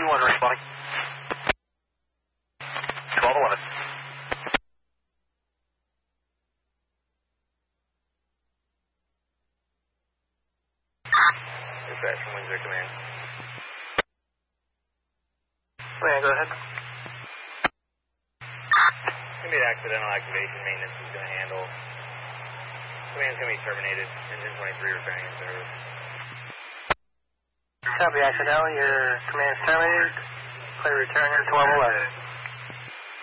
1 responding. 1211. Dispatch from Windsor Command. Command, go ahead. It's going to be an accidental activation. Maintenance is going to handle. Command's going to be terminated. Engine 23 returning in service. Copy, accidental. Your command is terminated. Clear return at 1211.